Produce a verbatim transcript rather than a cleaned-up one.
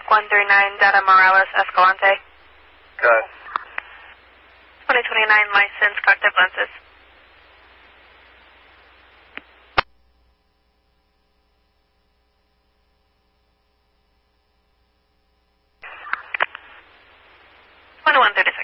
one three nine, Data Morales, Escalante. Good. twenty twenty-nine license, contact lenses. twenty-one thirty-six.